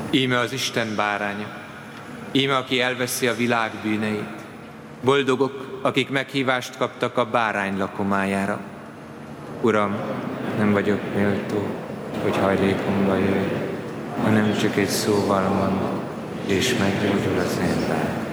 Íme az Isten báránya, íme aki elveszi a világ bűneit. Boldogok, akik meghívást kaptak a bárány lakomájára. Uram, nem vagyok méltó, hogy hajlékomba jöjj, hanem csak egy szóval mond, és meggyógyul az én lelkem.